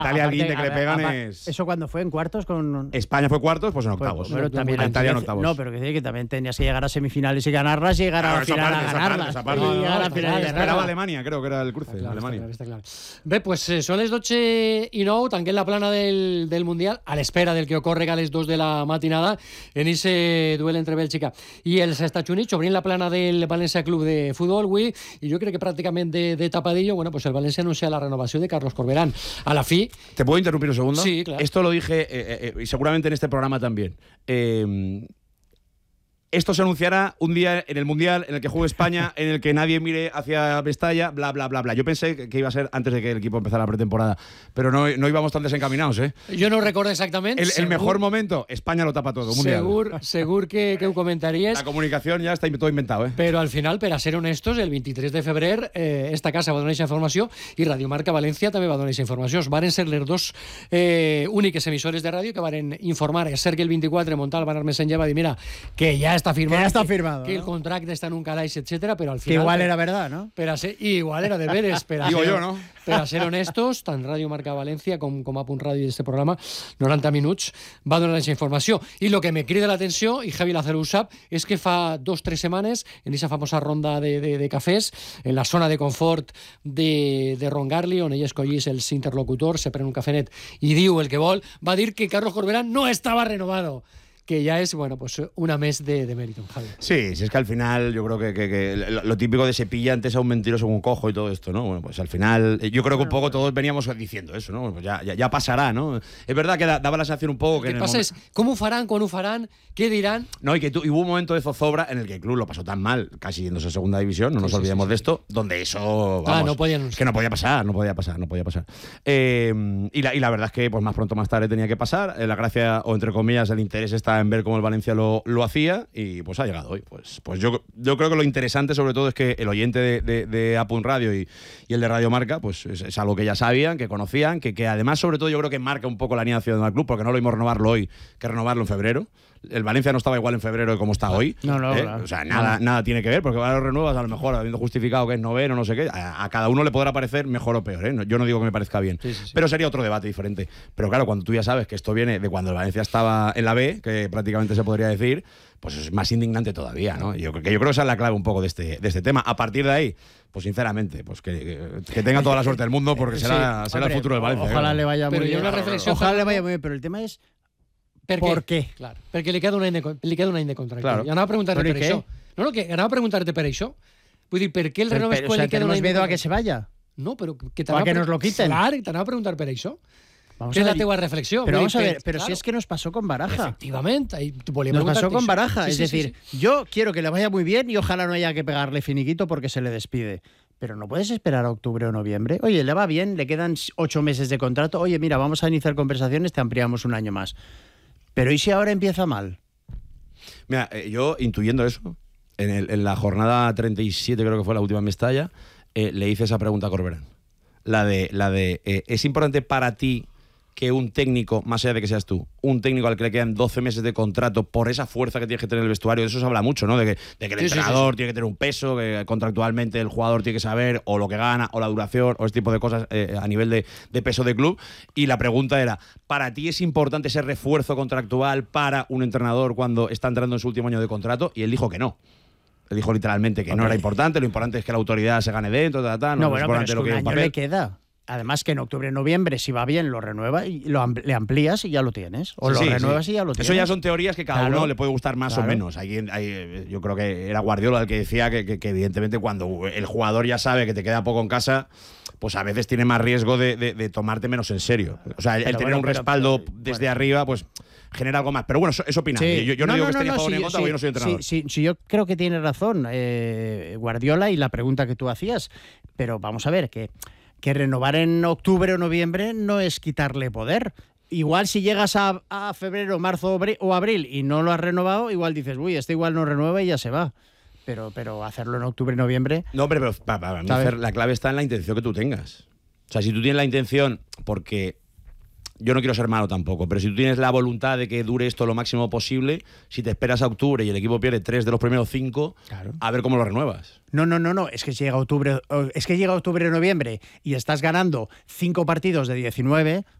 Italia al guinde que le pegan es... ¿Eso cuando fue? ¿En cuartos? España fue cuartos, pues en octavos. Pero también Italia en octavos. No, pero que decir que también tenías que llegar a semifinales y ganarlas y llegar a la final a ganarlas. Esperaba Alemania, creo que era el cruce. Alemania. Està clar. Bé, pues són les 12:09, tanquem la plana del Mundial, a l'espera del que ocorre a les 2 de la matinada en ese duel entre Bèlgica i els Estats Units, obrint la plana del València Club de Futbol avui, i jo crec que pràcticament de tapadillo, bueno, pues el València anuncia la renovació de Carlos Corberán. A la fi... ¿Te puedo interrumpir un segundo? Sí, claro. Esto lo dije, y seguramente en este programa también. Esto se anunciará un día en el Mundial en el que juegue España, en el que nadie mire hacia Mestalla, bla, bla, bla, bla. Yo pensé que iba a ser antes de que el equipo empezara la pretemporada, pero no íbamos tan desencaminados, ¿eh? Jo no ho recordo exactament. El mejor momento, España lo tapa todo, Mundial. Segur que ho comentaries. La comunicación ya está todo inventado, ¿eh? Però al final, per a ser honestos, el 23 de febrer esta casa va donar aquesta informació i Radio Marca València també va donar aquesta informació. Varen ser les dos úniques emissores de ràdio que varen informar. És cert que el 24 Montal van anar més enllà, va dir, mira, que ja està firmado, que el contracte està en un calaix, etcètera, però al final... Que igual era verdad, ¿no? Igual era de veres. Digo yo, ¿no? Per a ser honestos, tant Ràdio Marca València com a Punt Ràdio d'aquest programa, 90 minuts, va donar aquesta informació. I el que me crida l'atenció, i Javi Lázaro ho sap, és que fa 2 o 3 setmanes, en aquesta famosa ronda de cafès, en la zona de confort de Ron Garli, on ell escollís els interlocutors, se pren un cafenet i diu el que vol, va dir que Carlos Corberán no estava renovado. Que ya es, bueno, pues una mes de mérito, Javi. Sí, si es que al final yo creo que lo típico de se pilla antes a un mentiroso con un cojo y todo esto, ¿no? Bueno, pues al final yo creo que un poco todos veníamos diciendo eso, ¿no? Pues ya pasará, ¿no? Es verdad que daba la sensación un poco que... Lo que pasa es, ¿cómo farán, cuándo farán, qué dirán? No, y hubo un momento de zozobra en el que el club lo pasó tan mal, casi yéndose a segunda división, no nos olvidemos de esto, donde eso, vamos, no podían... que no podía pasar. Y la verdad es que pues más pronto más tarde tenía que pasar. La gracia, o entre comillas, el interés está en ver cómo el Valencia lo hacía y pues ha llegado hoy. Pues yo creo que lo interesante sobre todo es que el oyente de Apun Radio y el de Radio Marca pues es algo que ya sabían, que conocían, que además sobre todo yo creo que marca un poco la línea hacia el club, porque no lo mismo renovarlo hoy que renovarlo en febrero. El Valencia no estaba igual en febrero de como está hoy. No, claro. O sea, nada tiene que ver, porque ahora lo renuevas, a lo mejor habiendo justificado que es noveno, no sé qué. A cada uno le podrá parecer mejor o peor, ¿eh? Yo no digo que me parezca bien, pero sería otro debate diferente. Pero claro, cuando tú ya sabes que esto viene de cuando el Valencia estaba en la B, que prácticamente se podría decir, pues es más indignante todavía, ¿no? Yo creo que esa es la clave un poco de este tema. A partir de ahí, pues sinceramente, pues que tenga toda la suerte del mundo, porque será el futuro del Valencia. Ojalá le vaya muy bien. Ojalá le vaya muy bien, pero el tema es... ¿Por qué? Claro, perquè li queda un any de contracte. Claro. I anava a preguntar-te per això. Que anava a preguntar-te per això. Vull dir, per què el renoves quan li queda un any de contracte? ¿Tenemos miedo a que se vaya? No, pero que ¿O a que nos lo quiten? Clar, t'anava a preguntar per això. ¿Qué es la teua reflexión? Pero vamos a ver, pero si es que nos pasó con Baraja. Efectivamente. Nos pasó con Baraja. Es decir, yo quiero que le vaya muy bien y ojalá no haya que pegarle finiquito porque se le despide. Pero no puedes esperar a octubre o noviembre. Oye, le va bien, le quedan 8 meses de contrato. Oye, mira, vamos a iniciar conversaciones, te ampliamos un año más. Pero ¿y si ahora empieza mal? Mira, yo intuyendo eso, en la jornada 37, creo que fue la última en Mestalla, le hice esa pregunta a Corberán. La de ¿es importante para ti que un técnico, más allá de que seas tú, un técnico al que le quedan 12 meses de contrato por esa fuerza que tiene que tener el vestuario? De eso se habla mucho, ¿no? De que el entrenador tiene que tener un peso, que contractualmente el jugador tiene que saber o lo que gana, o la duración, o este tipo de cosas a nivel de peso de club. Y la pregunta era, ¿para ti es importante ese refuerzo contractual para un entrenador cuando está entrando en su último año de contrato? Y él dijo que no. Él dijo literalmente que no era importante, lo importante es que la autoridad se gane dentro, no, bueno, pero es que un año le queda. Además que en octubre, noviembre, si va bien, lo renueva y le amplías y ya lo tienes. O lo renuevas y ya lo tienes. Eso ya son teorías que cada uno le puede gustar más o menos. Yo creo que era Guardiola el que decía que evidentemente cuando el jugador ya sabe que te queda poco en casa, pues a veces tiene más riesgo de tomarte menos en serio. O sea, el tener un respaldo desde arriba, pues genera algo más. Pero bueno, eso opina. Sí. Yo no digo que esté ni a favor ni en contra, porque yo no soy entrenador. Sí, yo creo que tiene razón Guardiola y la pregunta que tú hacías. Pero vamos a ver, que renovar en octubre o noviembre no es quitarle poder. Igual si llegas a febrero, marzo o abril y no lo has renovado, igual dices, uy, este igual no renueva y ya se va. Pero hacerlo en octubre y noviembre... No, pero para mí la clave está en la intención que tú tengas. O sea, si tú tienes la intención, porque yo no quiero ser malo tampoco, pero si tú tienes la voluntad de que dure esto lo máximo posible, si te esperas a octubre y el equipo pierde 3 de los primeros 5, Claro. a ver cómo lo renuevas. No, es que llega octubre o noviembre y estás ganando 5 partidos de 19,